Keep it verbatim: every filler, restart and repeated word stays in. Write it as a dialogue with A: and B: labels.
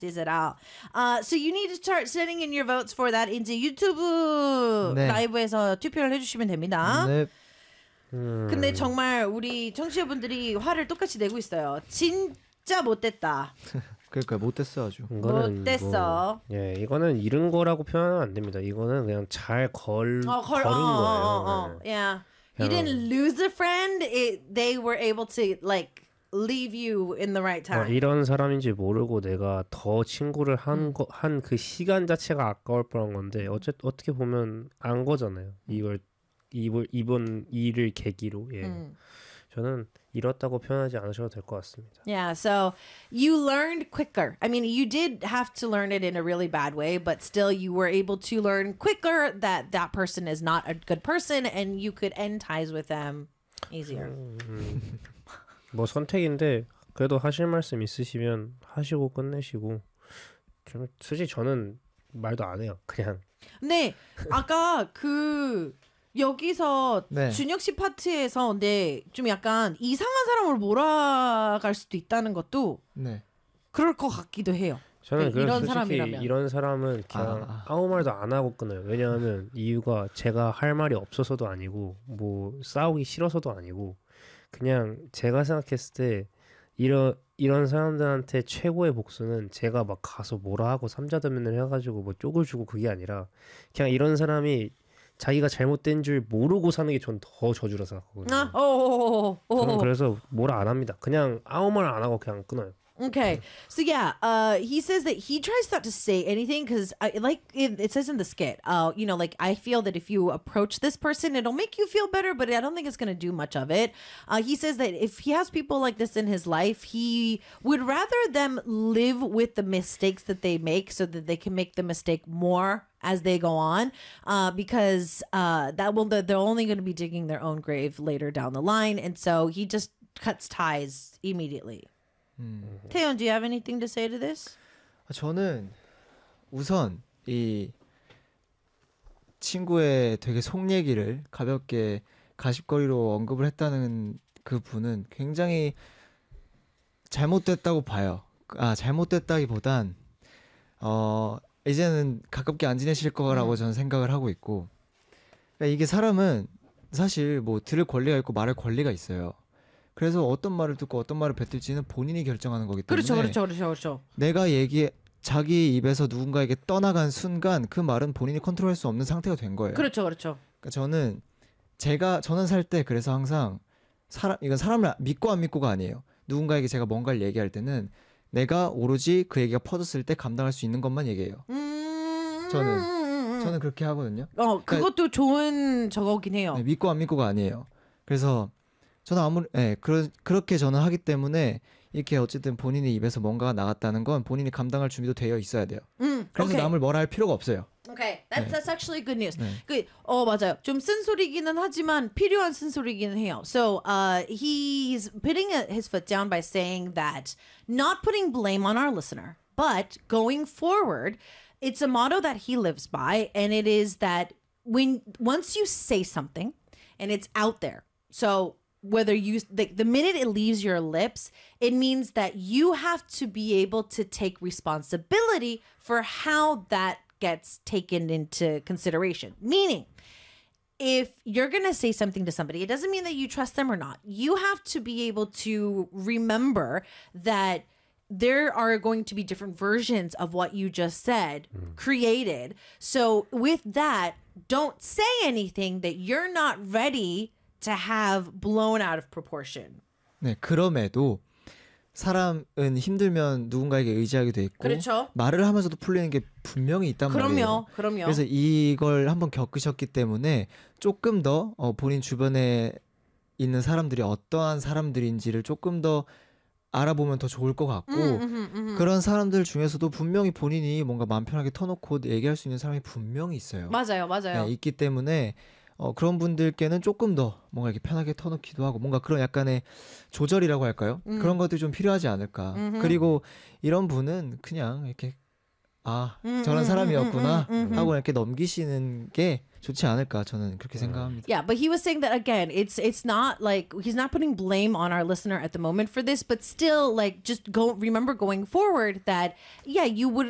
A: is it out? Uh, so you need to start sending in your votes for that into 유튜브
B: 네.
A: 라이브에서 투표를 해주시면 됩니다.
B: 네.
C: 음.
A: 근데 정말 우리 청취자분들이 화를 똑같이 내고 있어요. 진짜 못됐다.
B: 그러니까 못됐어 아주.
C: 이거는
A: 못됐어.
C: 뭐, 예, 이거는 잃은 거라고 표현하면 안 됩니다. 이거는 그냥 잘 걸,
A: 어, 걸,
C: 걸은
A: 어,
C: 거예요.
A: 어, 어,
C: 예.
A: yeah. You didn't lose a friend. It, they were able to like leave you in the right
C: 어,
A: time.
C: 이런 사람인지 모르고 내가 더 친구를 한 거 한 그 시간 자체가 아까울 뻔한 건데 어쨌 어떻게 보면 안 거잖아요. 이걸 이번 이번 일을 계기로 예.
A: 음.
C: 저는 잃었다고 표현하지 않으셔도 될 것 같습니다.
A: Yeah, so you learned quicker. I mean, you did have to learn it in a really bad way, but still you were able to learn quicker that that person is not a good person and you could end ties with them easier.
C: 음, 뭐 선택인데 그래도 하실 말씀 있으시면 하시고 끝내시고 좀 솔직히 저는 말도 안 해요. 그냥
A: 네, 아까 그 여기서
B: 네.
A: 준혁 씨 파트에서 근데 좀 약간 이상한 사람으로 몰아갈 수도 있다는 것도
B: 네.
A: 그럴 것 같기도 해요.
C: 저는
A: 네,
C: 그래서
A: 이런
C: 솔직히
A: 사람이라면.
C: 이런 사람은 그냥
B: 아.
C: 아무 말도 안 하고 끊어요. 왜냐하면 이유가 제가 할 말이 없어서도 아니고 뭐 싸우기 싫어서도 아니고 그냥 제가 생각했을 때 이런 이런 사람들한테 최고의 복수는 제가 막 가서 뭐라 하고 삼자대면을 해가지고 뭐 쪽을 주고 그게 아니라 그냥 이런 사람이 자기가 잘못된 줄 모르고 사는 게 전 더 저주라 생각하거든요.
A: 아, 오, 오,
C: 저는
A: 오.
C: 그래서 뭐라 안 합니다. 그냥 아무 말 안 하고 그냥 끊어요.
A: Okay, so yeah, uh, he says that he tries not to say anything because, like it, it says in the skit, uh, you know, like I feel that if you approach this person, it'll make you feel better, but I don't think it's gonna do much of it. Uh, he says that if he has people like this in his life, he would rather them live with the mistakes that they make, so that they can make the mistake more as they go on, uh, because uh, that will they're only going to be digging their own grave later down the line, and so he just cuts ties immediately. 태연, do you have anything to say to this?
B: 저는 우선 이 친구의 되게 속 얘기를 가볍게 가십거리로 언급을 했다는 그 분은 굉장히 잘못됐다고 봐요. 아, 잘못됐다기보단 어 이제는 가깝게 안 지내실 거라고 저는 생각을 하고 있고, 그러니까 이게 사람은 사실 뭐 들을 권리가 있고 말할 권리가 있어요. 그래서 어떤 말을 듣고 어떤 말을 뱉을지는 본인이 결정하는 거기 때문에
A: 그렇죠, 그렇죠, 그렇죠, 그렇죠.
B: 내가 얘기 자기 입에서 누군가에게 떠나간 순간 그 말은 본인이 컨트롤할 수 없는 상태가 된 거예요.
A: 그렇죠, 그렇죠.
B: 그러니까 저는 제가 저는 살 때 그래서 항상 사람 이건 사람을 믿고 안 믿고가 아니에요. 누군가에게 제가 뭔가를 얘기할 때는 내가 오로지 그 얘기가 퍼졌을 때 감당할 수 있는 것만 얘기해요.
A: 음...
B: 저는 저는 그렇게 하거든요.
A: 어, 그것도 좋은 저거긴 해요.
B: 네, 믿고 안 믿고가 아니에요. 그래서 저는 아무 예, 그러, 그렇게 저는 하기 때문에 이렇게 어쨌든 본인의 입에서 뭔가가 나갔다는 건 본인이 감당할 준비도 되어 있어야 돼요.
A: 음,
B: 그래서
A: 오케이.
B: 남을 뭐라 할 필요가 없어요.
A: Okay, that's,
B: 네.
A: that's actually good news.
B: 네.
A: 그, 어, 맞아요. 좀 쓴소리기는 하지만 필요한 쓴소리기는 해요. So, uh, he's putting a, his foot down by saying that not putting blame on our listener, but going forward, it's a motto that he lives by, and it is that when once you say something and it's out there, so whether you the, the minute it leaves your lips, it means that you have to be able to take responsibility for how that gets taken into consideration. Meaning, if you're going to say something to somebody, it doesn't mean that you trust them or not. You have to be able to remember that there are going to be different versions of what you just said created. So with that, don't say anything that you're not ready to have blown out of proportion.
B: 네, 그럼에도 사람은 힘들면 누군가에게 의지하게 돼 있고
A: 그렇죠.
B: 말을 하면서도 풀리는 게 분명히 있단
A: 그럼요,
B: 말이에요.
A: 그럼요.
B: 그래서 이걸 한번 겪으셨기 때문에 조금 더 어, 본인 주변에 있는 사람들이 어떠한 사람들인지를 조금 더 알아보면 더 좋을 것 같고
A: 음, 음, 음.
B: 그런 사람들 중에서도 분명히 본인이 뭔가 마음 편하게 터놓고 얘기할 수 있는 사람이 분명히 있어요.
A: 맞아요, 맞아요.
B: 네, 있기 때문에 어, 그런 분들께는 조금 더 뭔가 이렇게 편하게 터놓기도 하고 뭔가 그런 약간의 조절이라고 할까요?
A: 음.
B: 그런 것들이 좀 필요하지 않을까.
A: 음흠.
B: 그리고 이런 분은 그냥 이렇게 아 저런 사람이었구나 하고 이렇게 넘기시는 게 좋지 않을까 저는 그렇게 생각합니다.
A: Yeah, but he was saying that again, it's it's not like he's not putting blame on our listener at the moment for this, but still like just go remember going forward that yeah, you would